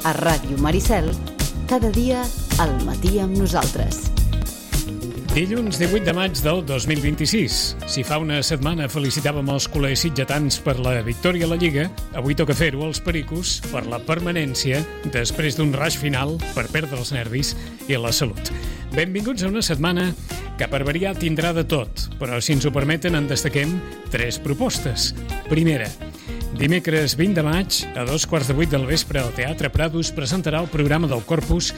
A Ràdio Maricel, cada dia al matí amb nosaltres. Dilluns 18 de maig del 2026. Si fa una setmana felicitàvem els culers sitgetans per la victòria a la Lliga, avui toca fer-ho als pericos per la permanència després d'un rush final per perdre els nervis i la salut. Benvinguts a una setmana que per variar tindrà de tot, però si ens ho permeten en destaquem 3 propostes. Primera, dimecres 20 de maig, a 2:15 del vespre, el Teatre Prados presentarà el programa del Corpus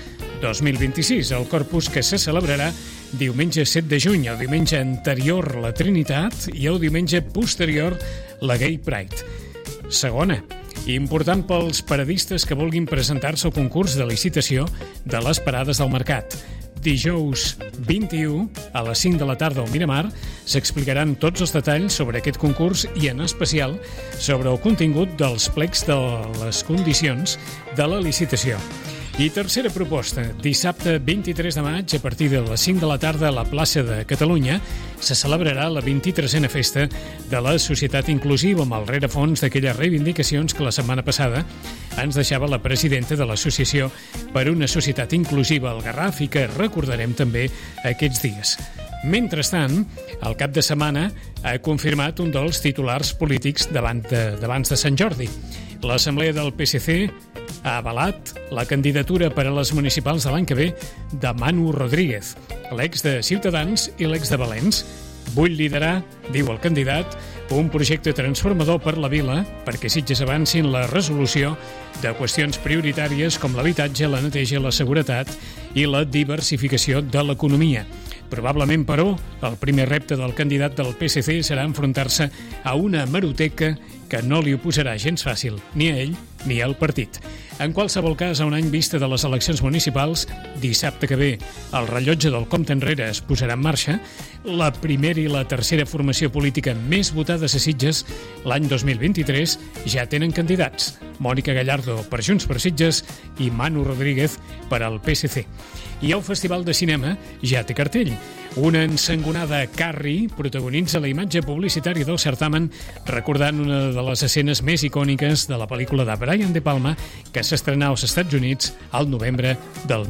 2026, el Corpus que se celebrarà diumenge 7 de juny, el diumenge anterior la Trinitat i el diumenge posterior la Gay Pride. Segona, important pels paradistes que vulguin presentar-se al concurs de licitació de les parades del mercat. Dijous 21, a les 5 de la tarda al Miramar, s'explicaran tots els detalls sobre aquest concurs i, en especial, sobre el contingut dels plecs de les condicions de la licitació. I tercera proposta, dissabte 23 de maig, a partir de les 5 de la tarda a la plaça de Catalunya, se celebrarà la 23a festa de la Societat Inclusiva amb el rerefons d'aquelles reivindicacions que la setmana passada ens deixava la presidenta de l'Associació per una Societat Inclusiva al Garraf i que recordarem també aquests dies. Mentrestant, el cap de setmana ha confirmat un dels titulars polítics d'abans de Sant Jordi. L'Assemblea del PSC ha avalat la candidatura per a les municipals de l'any que ve de Manu Rodríguez, l'ex de Ciutadans i l'ex de Valens. Vull liderar, diu el candidat, un projecte transformador per la vila perquè Sitges avancin la resolució de qüestions prioritàries com l'habitatge, la neteja, la seguretat i la diversificació de l'economia. Probablement, però, el primer repte del candidat del PSC serà enfrontar-se a una hemeroteca que no li oposarà gens fàcil ni a ell ni al partit. En qualsevol cas, a un any vista de les eleccions municipals, dissabte que ve el rellotge del compte enrere es posarà en marxa, la primera i la tercera formació política més votades a Sitges l'any 2023 ja tenen candidats. Mònica Gallardo per Junts per Sitges i Manu Rodríguez per al PSC. I el Festival de Cinema ja té cartell. Una ensangonada Carrie protagonitza la imatge publicitària del certamen recordant una de les escenes més icòniques de la pel·lícula de Brian De Palma que s'estrenà als Estats Units al novembre del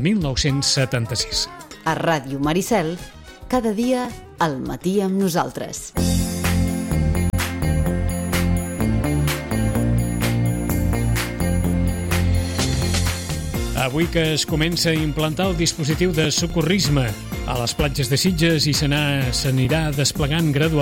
1976. A Ràdio Maricel, cada dia al matí amb nosaltres. Avui que es comença a implantar el dispositiu de socorrisme a les platges de Sitges i s'anirà desplegant gradualment